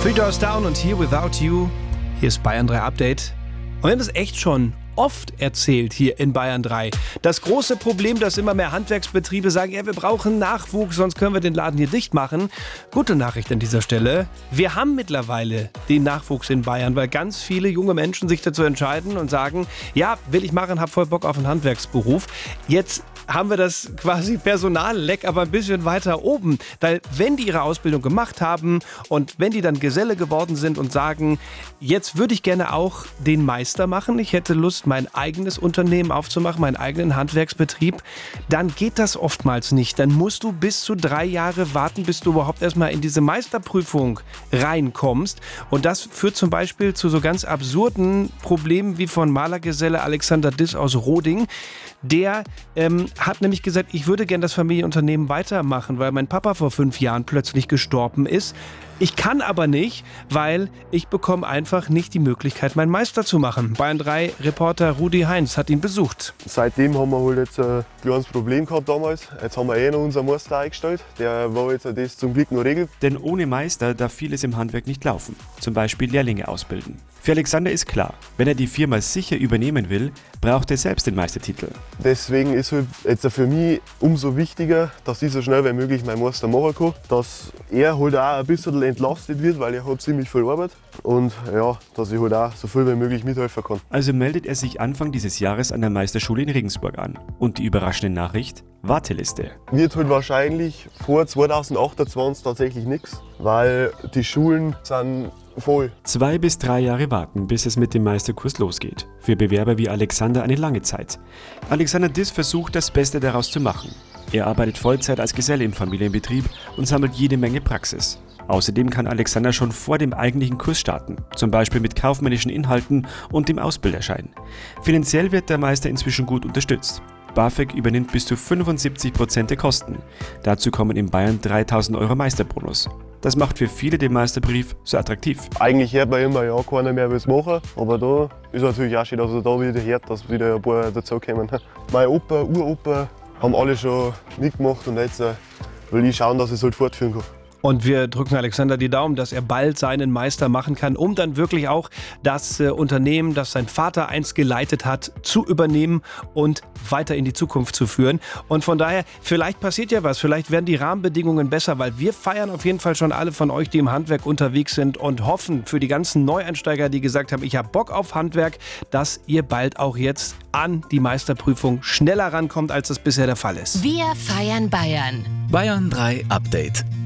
Three Doors Down und Here Without You. Hier ist Bayern 3 Update. Und wir haben es echt schon oft erzählt hier in Bayern 3. Das große Problem, dass immer mehr Handwerksbetriebe sagen, ja, wir brauchen Nachwuchs, sonst können wir den Laden hier dicht machen. Gute Nachricht an dieser Stelle. Wir haben mittlerweile den Nachwuchs in Bayern, weil ganz viele junge Menschen sich dazu entscheiden und sagen, ja, will ich machen, hab voll Bock auf einen Handwerksberuf. Jetzt haben wir das quasi Personalleck aber ein bisschen weiter oben. Weil wenn die ihre Ausbildung gemacht haben und wenn die dann Geselle geworden sind und sagen, jetzt würde ich gerne auch den Meister machen, ich hätte Lust, mein eigenes Unternehmen aufzumachen, meinen eigenen Handwerksbetrieb, dann geht das oftmals nicht. Dann musst du bis zu 3 Jahre warten, bis du überhaupt erstmal in diese Meisterprüfung reinkommst. Und das führt zum Beispiel zu so ganz absurden Problemen wie von Malergeselle Alexander Diss aus Roding. Der hat nämlich gesagt, ich würde gerne das Familienunternehmen weitermachen, weil mein Papa vor 5 Jahren plötzlich gestorben ist. Ich kann aber nicht, weil ich bekomme einfach nicht die Möglichkeit, meinen Meister zu machen. Bayern 3 Reporter Rudi Heinz hat ihn besucht. Seitdem haben wir halt jetzt ein kleines Problem gehabt damals. Jetzt haben wir noch unseren Meister eingestellt. Der war jetzt das zum Glück noch regelt. Denn ohne Meister darf vieles im Handwerk nicht laufen. Zum Beispiel Lehrlinge ausbilden. Für Alexander ist klar, wenn er die Firma sicher übernehmen will, braucht er selbst den Meistertitel. Deswegen ist halt jetzt für mich umso wichtiger, dass ich so schnell wie möglich meinen Meister machen kann. Dass er halt auch ein bisschen entlastet wird, weil er hat ziemlich viel Arbeit. Und ja, dass ich halt auch so viel wie möglich mithelfen kann. Also meldet er sich Anfang dieses Jahres an der Meisterschule in Regensburg an. Und die überraschende Nachricht? Warteliste. Wird halt wahrscheinlich vor 2028 tatsächlich nichts, weil die Schulen sind voll. 2 bis 3 Jahre warten, bis es mit dem Meisterkurs losgeht. Für Bewerber wie Alexander eine lange Zeit. Alexander Diss versucht, das Beste daraus zu machen. Er arbeitet Vollzeit als Geselle im Familienbetrieb und sammelt jede Menge Praxis. Außerdem kann Alexander schon vor dem eigentlichen Kurs starten, zum Beispiel mit kaufmännischen Inhalten und dem Ausbilderschein. Finanziell wird der Meister inzwischen gut unterstützt. BAföG übernimmt bis zu 75% der Kosten. Dazu kommen in Bayern 3.000 € Meisterbonus. Das macht für viele den Meisterbrief so attraktiv. Eigentlich hört man immer, ja, keiner mehr will es machen, aber da ist natürlich auch schön, dass er da wieder hört, dass wieder ein paar dazukommen. Mein Opa, Uropa haben alle schon mitgemacht und jetzt will ich schauen, dass ich es halt fortführen kann. Und wir drücken Alexander die Daumen, dass er bald seinen Meister machen kann, um dann wirklich auch das Unternehmen, das sein Vater einst geleitet hat, zu übernehmen und weiter in die Zukunft zu führen. Und von daher, vielleicht passiert ja was, vielleicht werden die Rahmenbedingungen besser, weil wir feiern auf jeden Fall schon alle von euch, die im Handwerk unterwegs sind und hoffen für die ganzen Neueinsteiger, die gesagt haben, ich habe Bock auf Handwerk, dass ihr bald auch jetzt an die Meisterprüfung schneller rankommt, als das bisher der Fall ist. Wir feiern Bayern. Bayern 3 Update.